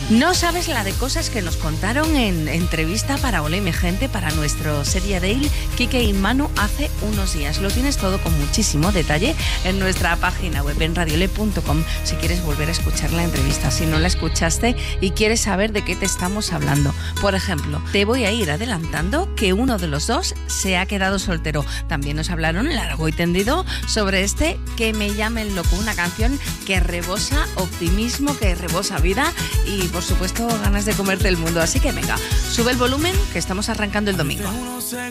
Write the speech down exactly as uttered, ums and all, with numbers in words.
No sabes la de cosas que nos contaron en entrevista para Hola mi gente, para nuestro Serie Daily, Quique y Manu hace unos días. Lo tienes todo con muchísimo detalle en nuestra página web en radiole punto com si quieres volver a escuchar la entrevista, si no la escuchaste y quieres saber de qué te estamos hablando. Por ejemplo, te voy a ir adelantando que uno de los dos se ha quedado soltero. También nos hablaron largo y tendido sobre este Que me llamen loco, una canción que rebosa optimismo, que rebosa vida y por supuesto ganas de comerte el mundo. Así que venga, sube el volumen que estamos arrancando el domingo.